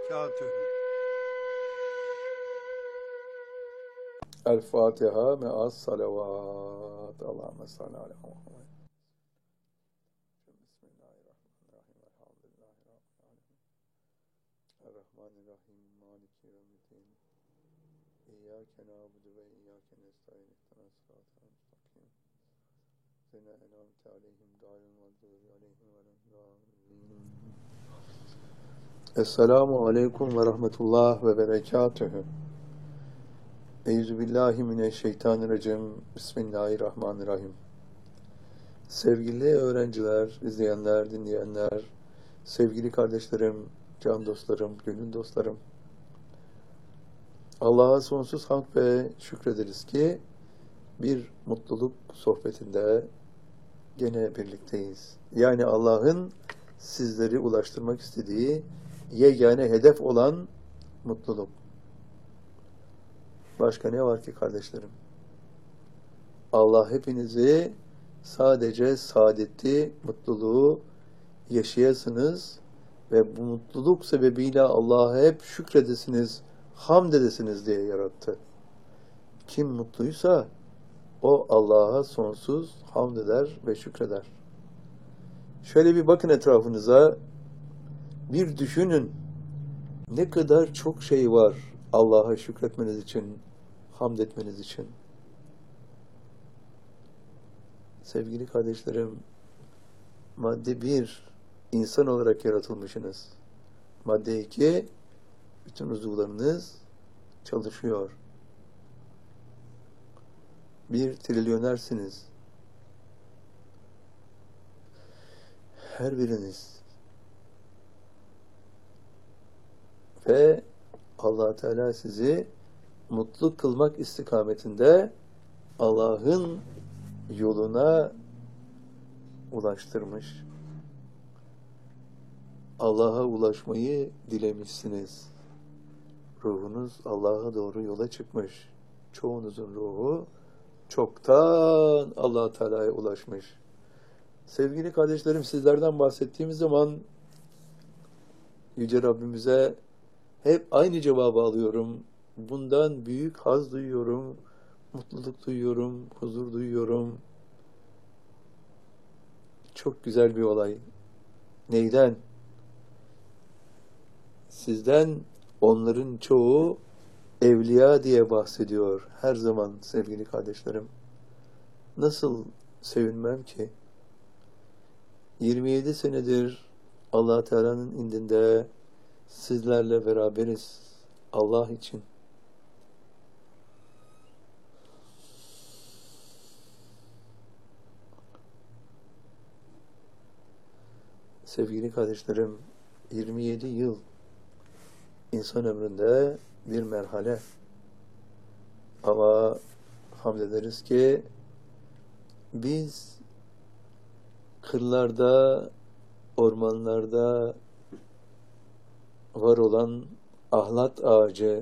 وبركاته. الفاتحة مع الصلوات. اللهم صل على محمد. بسم الله الرحمن الرحيم. الحمد لله رب العالمين الرحمن الرحيم مالك يوم الدين إياك نعبد وإياك نستعين اهدنا الصراط المستقيم صراط الذين أنعمت عليهم غير المغضوب عليهم ولا الضالين. Esselamu Aleyküm ve Rahmetullah ve Berekatühü. Euzubillahimineşşeytanirracim. Bismillahirrahmanirrahim. Sevgili öğrenciler, izleyenler, dinleyenler, sevgili kardeşlerim, can dostlarım, gönül dostlarım. Allah'a sonsuz hamd ve şükrederiz ki bir mutluluk sohbetinde gene birlikteyiz. Yani Allah'ın sizleri ulaştırmak istediği yegane hedef olan mutluluk. Başka ne var ki kardeşlerim? Allah hepinizi sadece saadeti, mutluluğu yaşayasınız ve bu mutluluk sebebiyle Allah'a hep şükredesiniz, hamd edesiniz diye yarattı. Kim mutluysa o Allah'a sonsuz hamd eder ve şükreder. Şöyle bir bakın etrafınıza, bir düşünün ne kadar çok şey var Allah'a şükretmeniz için, hamd etmeniz için. Sevgili kardeşlerim, madde 1, insan olarak yaratılmışsınız. Madde 2, bütün uzuvlarınız çalışıyor. 1 trilyonersiniz. Her biriniz. Ve Allah Teala sizi mutlu kılmak istikametinde Allah'ın yoluna ulaştırmış. Allah'a ulaşmayı dilemişsiniz. Ruhunuz Allah'a doğru yola çıkmış. Çoğunuzun ruhu çoktan Allah Teala'ya ulaşmış. Sevgili kardeşlerim, sizlerden bahsettiğimiz zaman Yüce Rabbimize hep aynı cevabı alıyorum. Bundan büyük haz duyuyorum, mutluluk duyuyorum, huzur duyuyorum. Çok güzel bir olay. Neyden? Sizden onların çoğu evliya diye bahsediyor her zaman sevgili kardeşlerim. Nasıl sevinmem ki? 27 senedir Allah Teala'nın indinde sizlerle beraberiz. Allah için. Sevgili kardeşlerim, 27 yıl insan ömründe bir merhale. Ama hamd ederiz ki biz kırlarda, ormanlarda var olan ahlat ağacı,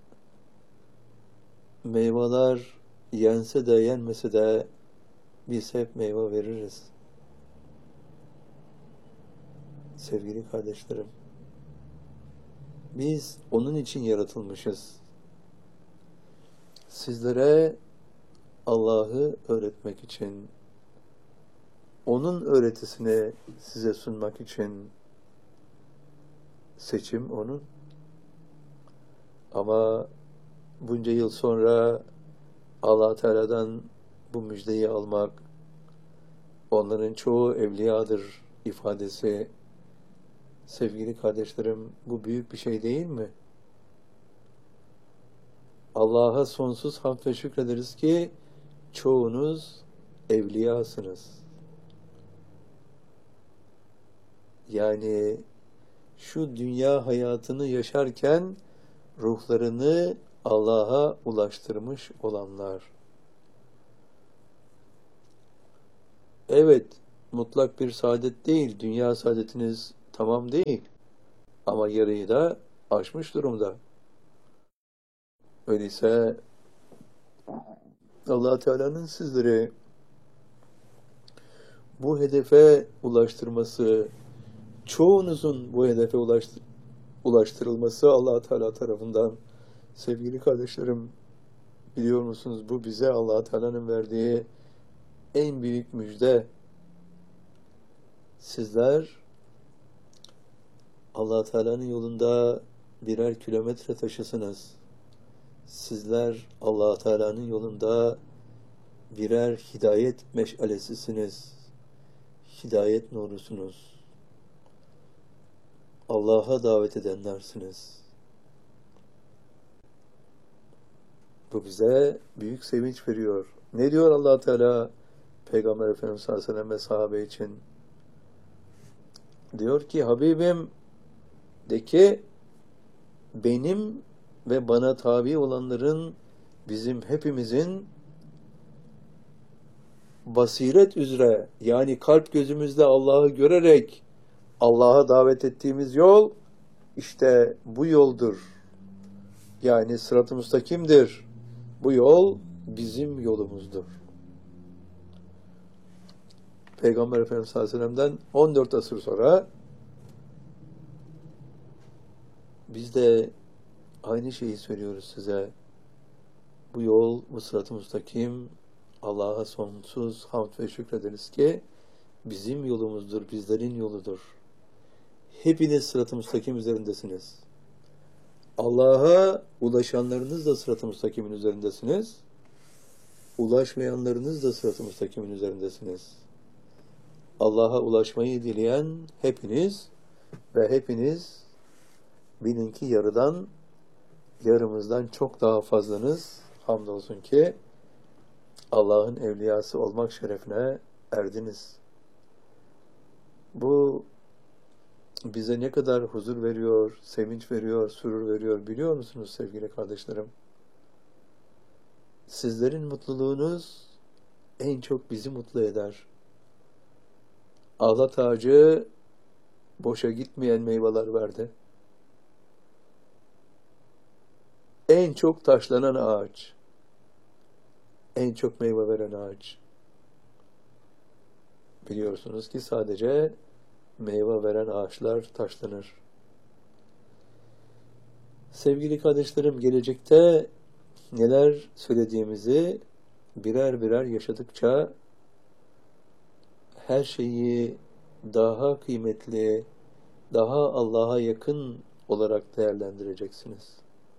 meyveler yense de yenmese de biz hep meyve veririz. Sevgili kardeşlerim, biz onun için yaratılmışız. Sizlere Allah'ı öğretmek için, onun öğretisini size sunmak için. Seçim onun. Ama bunca yıl sonra Allah Teala'dan bu müjdeyi almak, onların çoğu evliyadır ifadesi, sevgili kardeşlerim, bu büyük bir şey değil mi? Allah'a sonsuz hamd ve şükrederiz ki çoğunuz evliyasınız. Yani şu dünya hayatını yaşarken ruhlarını Allah'a ulaştırmış olanlar. Evet, mutlak bir saadet değil, dünya saadetiniz tamam değil. Ama yarıyı da aşmış durumda. Öyleyse Allah Teala'nın sizleri bu hedefe ulaştırması, çoğunuzun bu hedefe ulaştırılması Allah Teala tarafından. Sevgili kardeşlerim, biliyor musunuz bu bize Allah Teala'nın verdiği en büyük müjde. Sizler Allah Teala'nın yolunda birer kilometre taşısınız. Sizler Allah Teala'nın yolunda birer hidayet meşalesisiniz. Hidayet nurusunuz. Allah'a davet edenlersiniz. Bu bize büyük sevinç veriyor. Ne diyor Allah Teala Peygamber Efendimiz sallallahu aleyhi ve sellem ve sahabe için? Diyor ki Habibim, de ki benim ve bana tabi olanların, bizim hepimizin basiret üzere, yani kalp gözümüzle Allah'ı görerek Allah'a davet ettiğimiz yol işte bu yoldur. Yani sırat-ı müstakimdir. Bu yol bizim yolumuzdur. Peygamber Efendimiz sallallahu aleyhi ve sellem'den 14 asır sonra biz de aynı şeyi söylüyoruz size. Bu yol, bu sırat-ı müstakim, Allah'a sonsuz hamd ve şükrederiz ki bizim yolumuzdur, bizlerin yoludur. Hepiniz sırat-ı müstakim üzerindesiniz. Allah'a ulaşanlarınız da sırat-ı müstakimin üzerindesiniz. Ulaşmayanlarınız da sırat-ı müstakimin üzerindesiniz. Allah'a ulaşmayı dileyen hepiniz ve hepiniz bilin ki yarımızdan çok daha fazlanız. Hamdolsun ki Allah'ın evliyası olmak şerefine erdiniz. Bu bize ne kadar huzur veriyor, sevinç veriyor, sürur veriyor biliyor musunuz sevgili kardeşlerim? Sizlerin mutluluğunuz en çok bizi mutlu eder. Ağlat ağacı boşa gitmeyen meyveler verdi. En çok taşlanan ağaç, en çok meyve veren ağaç. Biliyorsunuz ki sadece meyve veren ağaçlar taşlanır. Sevgili kardeşlerim, gelecekte neler söylediğimizi birer birer yaşadıkça her şeyi daha kıymetli, daha Allah'a yakın olarak değerlendireceksiniz.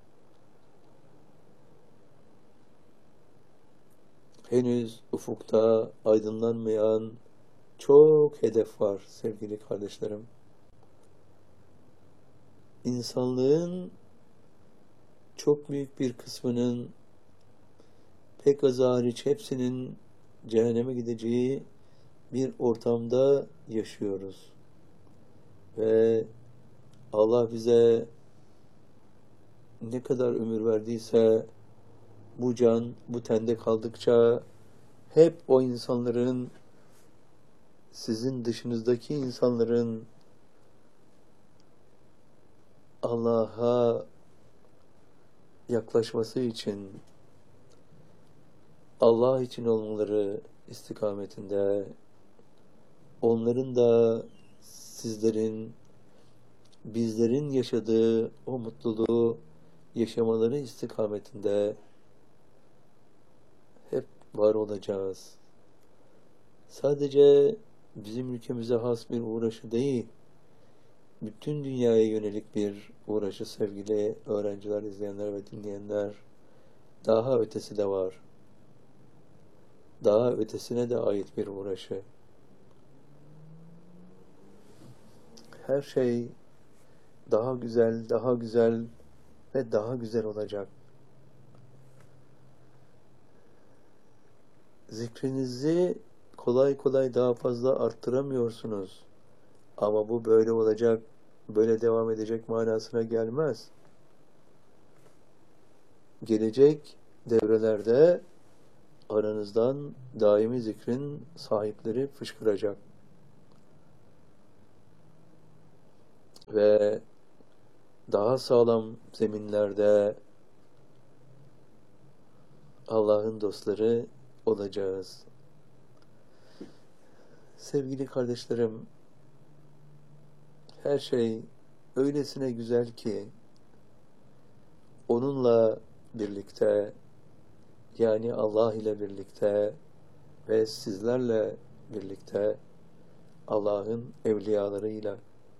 Henüz ufukta aydınlanmayan çok hedef var sevgili kardeşlerim. İnsanlığın çok büyük bir kısmının, pek azı hariç hepsinin cehenneme gideceği bir ortamda yaşıyoruz. Ve Allah bize ne kadar ömür verdiyse bu can, bu tende kaldıkça hep o insanların, sizin dışınızdaki insanların Allah'a yaklaşması için, Allah için olmaları istikametinde, onların da sizlerin, bizlerin yaşadığı o mutluluğu yaşamaları istikametinde hep var olacağız. Sadece bizim ülkemize has bir uğraşı değil, bütün dünyaya yönelik bir uğraşı sevgili öğrenciler, izleyenler ve dinleyenler. Daha ötesi de var. Daha ötesine de ait bir uğraşı. Her şey daha güzel, daha güzel ve daha güzel olacak. Zikrinizi kolay kolay daha fazla arttıramıyorsunuz. Ama bu böyle olacak, böyle devam edecek manasına gelmez. Gelecek devrelerde aranızdan daimi zikrin sahipleri fışkıracak. Ve daha sağlam zeminlerde Allah'ın dostları olacağız. Sevgili kardeşlerim, her şey öylesine güzel ki onunla birlikte, yani Allah ile birlikte ve sizlerle birlikte Allah'ın evliyalarıyla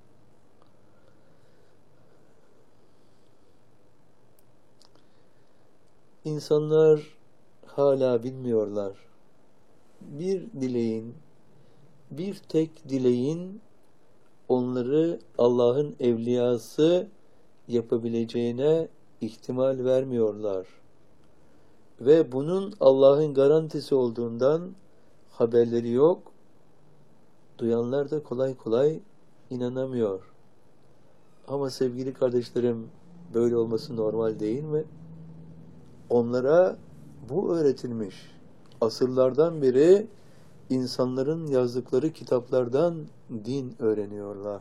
insanlar hala bilmiyorlar. Bir tek dileğin onları Allah'ın evliyası yapabileceğine ihtimal vermiyorlar. Ve bunun Allah'ın garantisi olduğundan haberleri yok. Duyanlar da kolay kolay inanamıyor. Ama sevgili kardeşlerim, böyle olması normal değil mi? Onlara bu öğretilmiş. Asırlardan beri insanların yazdıkları kitaplardan din öğreniyorlar.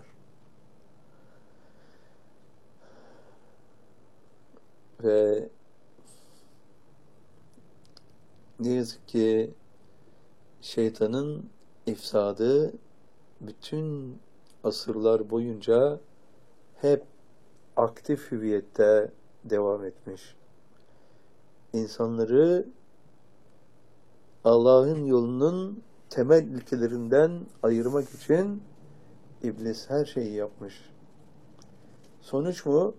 Ve ne yazık ki şeytanın ifsadı bütün asırlar boyunca hep aktif hüviyette devam etmiş. İnsanları Allah'ın yolunun temel ilkelerinden ayırmak için iblis her şeyi yapmış. Sonuç mu?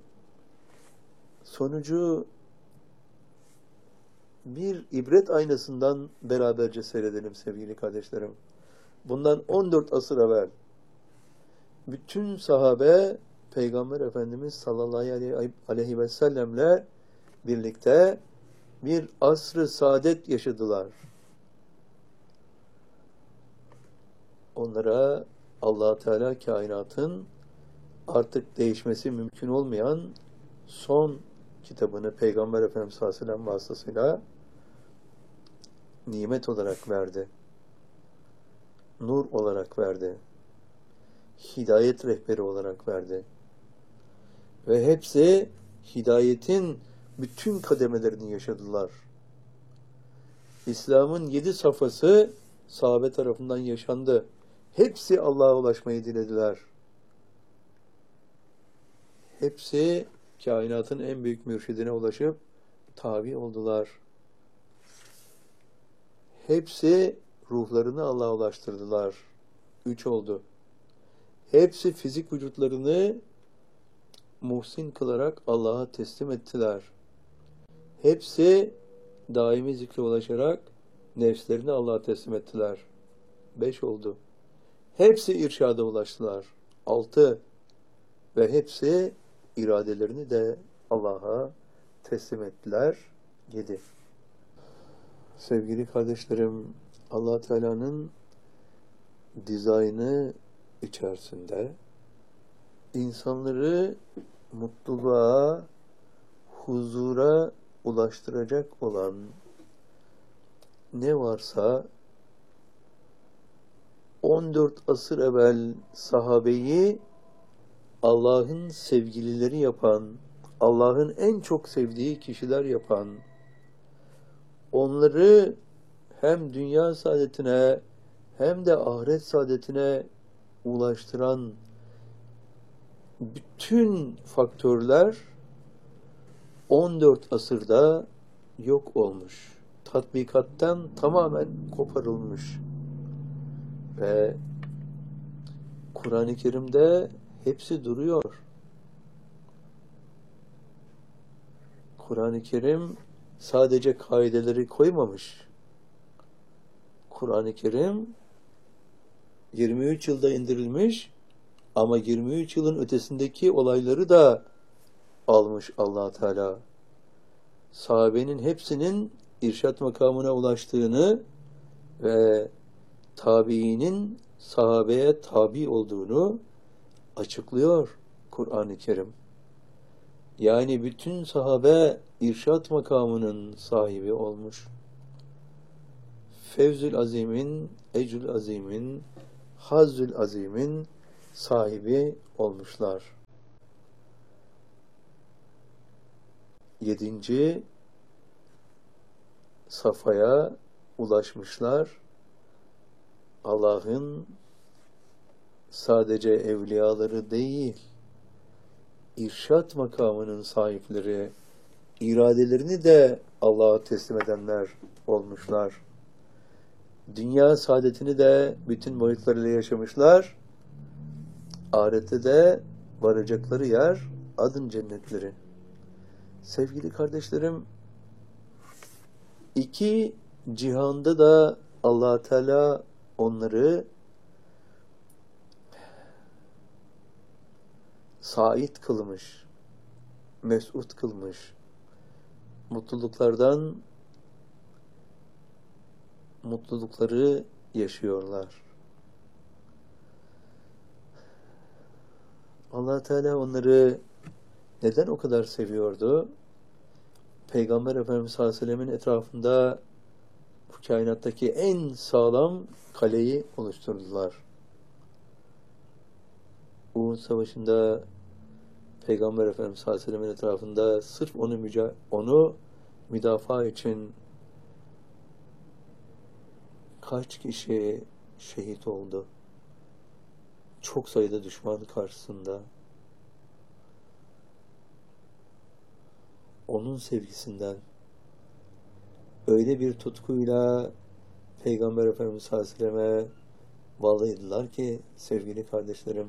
Sonucu bir ibret aynasından beraberce seyredelim sevgili kardeşlerim. Bundan 14 asır evvel bütün sahabe Peygamber Efendimiz sallallahu aleyhi ve sellemle birlikte bir asr-ı saadet yaşadılar. Onlara Allah Teala kainatın artık değişmesi mümkün olmayan son kitabını Peygamber Efendimiz sallallahu aleyhi ve sellem vasıtasıyla nimet olarak verdi. Nur olarak verdi. Hidayet rehberi olarak verdi. Ve hepsi hidayetin bütün kademelerini yaşadılar. İslam'ın 7 safhası sahabe tarafından yaşandı. Hepsi Allah'a ulaşmayı dilediler. Hepsi kainatın en büyük mürşidine ulaşıp tabi oldular. Hepsi ruhlarını Allah'a ulaştırdılar. 3 oldu. Hepsi fizik vücutlarını muhsin kılarak Allah'a teslim ettiler. Hepsi daimi zikre ulaşarak nefslerini Allah'a teslim ettiler. 5 oldu. Hepsi irşada ulaştılar. 6. Ve hepsi iradelerini de Allah'a teslim ettiler. 7. Sevgili kardeşlerim, Allah Teala'nın dizaynı içerisinde insanları mutluluğa, huzura ulaştıracak olan ne varsa 14 asır evvel sahabeyi Allah'ın sevgilileri yapan, Allah'ın en çok sevdiği kişiler yapan, onları hem dünya saadetine hem de ahiret saadetine ulaştıran bütün faktörler 14 asırda yok olmuş. Tatbikattan tamamen koparılmış. Ve Kur'an-ı Kerim'de hepsi duruyor. Kur'an-ı Kerim sadece kaideleri koymamış. Kur'an-ı Kerim 23 yılda indirilmiş ama 23 yılın ötesindeki olayları da almış Allah Teala. Sahabenin hepsinin irşat makamına ulaştığını ve tabiinin sahabeye tabi olduğunu açıklıyor Kur'an-ı Kerim. Yani bütün sahabe irşat makamının sahibi olmuş. Fevzül Azim'in, Ecrül Azim'in, Hazzül Azim'in sahibi olmuşlar. 7. safhaya ulaşmışlar. Allah'ın sadece evliyaları değil, irşat makamının sahipleri, iradelerini de Allah'a teslim edenler olmuşlar. Dünya saadetini de bütün boyutlarıyla yaşamışlar. Ahirette de varacakları yer adın cennetleri. Sevgili kardeşlerim, iki cihanda da Allah Teala onları sait kılmış, mesut kılmış. Mutluluklardan mutlulukları yaşıyorlar. Allah Teala onları neden o kadar seviyordu? Peygamber Efendimiz sallallahu aleyhi ve sellemin etrafında bu kainattaki en sağlam kaleyi oluşturdular. Uhud Savaşı'nda Peygamber Efendimiz sallallahu aleyhi ve sellemin etrafında sırf onu müdafaa için kaç kişi şehit oldu? Çok sayıda düşman karşısında. Onun sevgisinden öyle bir tutkuyla Peygamber Efendimiz sallallahu aleyhi ve selleme bağlıydılar ki sevgili kardeşlerim,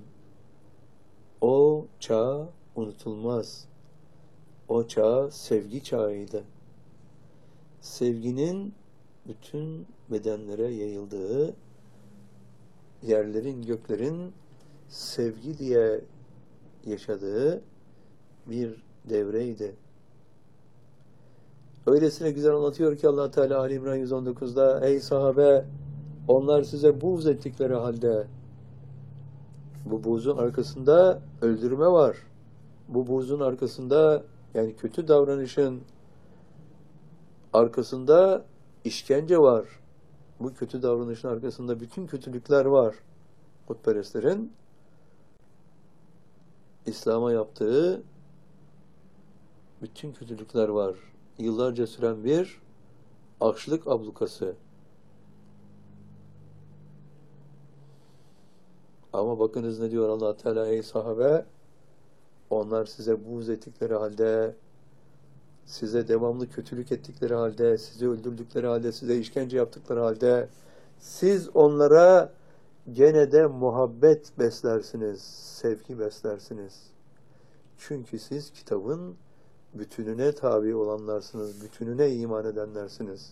o çağ unutulmaz. O çağ sevgi çağıydı. Sevginin bütün bedenlere yayıldığı, yerlerin, göklerin sevgi diye yaşadığı bir devreydi. Öylesine güzel anlatıyor ki Allah Teala Ali İmran 119'da: ey sahabe, onlar size buğz ettikleri halde, bu buğzun arkasında öldürme var. Bu buğzun arkasında, yani kötü davranışın arkasında işkence var. Bu kötü davranışın arkasında bütün kötülükler var. Putperestlerin İslam'a yaptığı bütün kötülükler var. Yıllarca süren bir açlık ablukası. Ama bakınız ne diyor Allah Teala: ey sahabe, onlar size buğz ettikleri halde, size devamlı kötülük ettikleri halde, sizi öldürdükleri halde, size işkence yaptıkları halde, siz onlara gene de muhabbet beslersiniz, sevgi beslersiniz. Çünkü siz kitabın bütününe tabi olanlarsınız, bütününe iman edenlersiniz.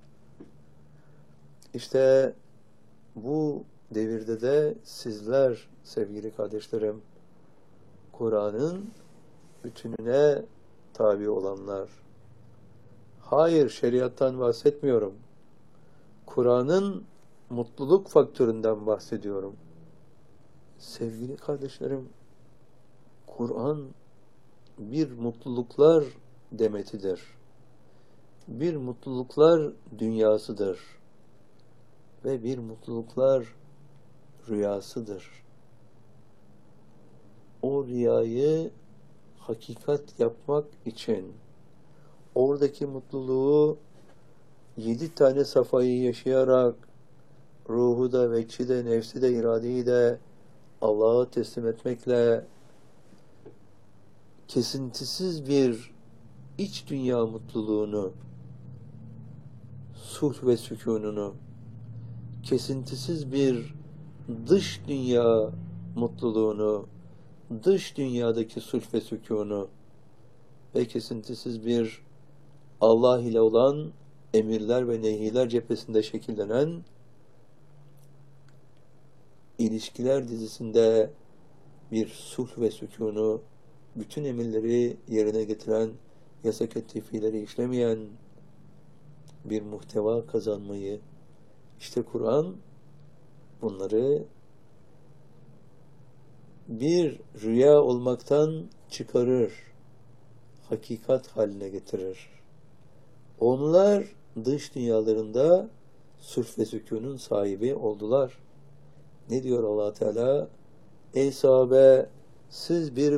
İşte bu devirde de sizler sevgili kardeşlerim, Kur'an'ın bütününe tabi olanlar. Hayır, şeriattan bahsetmiyorum. Kur'an'ın mutluluk faktöründen bahsediyorum. Sevgili kardeşlerim, Kur'an bir mutluluklar demetidir. Bir mutluluklar dünyasıdır. Ve bir mutluluklar rüyasıdır. O rüyayı hakikat yapmak için oradaki mutluluğu 7 tane safayı yaşayarak ruhu da, vecci de, nefsi de, iradeyi de Allah'a teslim etmekle kesintisiz bir iç dünya mutluluğunu, sulh ve sükununu, kesintisiz bir dış dünya mutluluğunu, dış dünyadaki sulh ve sükûnu ve kesintisiz bir Allah ile olan emirler ve nehiler cephesinde şekillenen ilişkiler dizisinde bir sulh ve sükûnu, bütün emirleri yerine getiren, yasak ettiği fiilleri işlemeyen bir muhteva kazanmayı, işte Kur'an bunları bir rüya olmaktan çıkarır, hakikat haline getirir. Onlar dış dünyalarında sulh ve sükûnun sahibi oldular. Ne diyor Allah Teala? Ey sahabe, siz bir